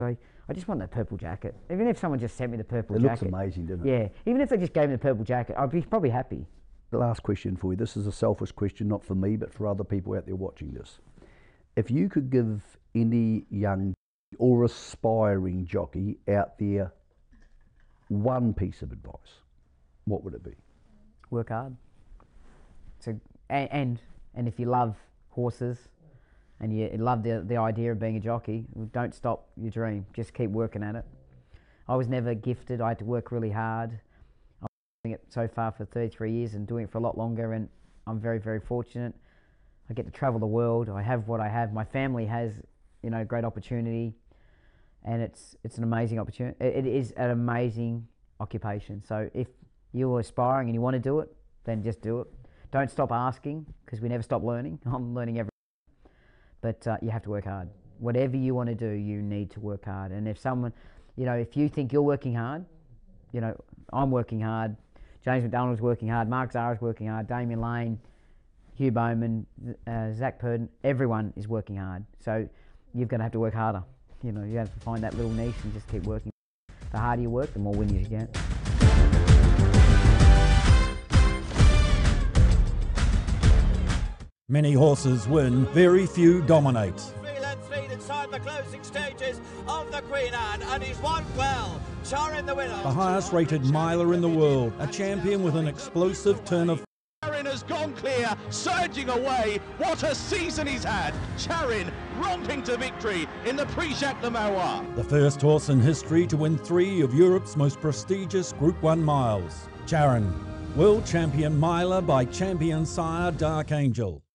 I just want that purple jacket. Even if someone just sent me the purple It jacket. looks amazing, doesn't it? Yeah, even if they just gave me the purple jacket, I'd be probably happy. The last question for you. This is a selfish question, not for me, but for other people out there watching this. If you could give any young or aspiring jockey out there one piece of advice, what would it be? Work hard. And if you love horses and you love the idea of being a jockey, don't stop your dream. Just keep working at it. I was never gifted. I had to work really hard. I'm doing it so far for 33 years and doing it for a lot longer, and I'm very, very fortunate. I get to travel the world. I have what I have. My family has, great opportunity, and it's an amazing opportunity. It is an amazing occupation. So if you're aspiring and you want to do it, then just do it. Don't stop asking, because we never stop learning. I'm learning every day. But you have to work hard. Whatever you want to do, you need to work hard. And if someone, if you think you're working hard, I'm working hard. James McDonald's working hard. Mark Zara's working hard. Damien Lane, Hugh Bowman, Zach Purden, everyone is working hard. So you're going to have to work harder. You have to find that little niche and just keep working. The harder you work, the more wins you get. Many horses win, very few dominate. 3 lengths lead inside the closing stages of the Queen Anne, and he's won well. Charin the winner. The highest rated miler in the world, a champion with an explosive turn of. Charin has gone clear, surging away. What a season he's had. Charin romping to victory in the Prix Jacques de Marois. The first horse in history to win 3 of Europe's most prestigious Group 1 miles. Charin, world champion miler by champion sire Dark Angel.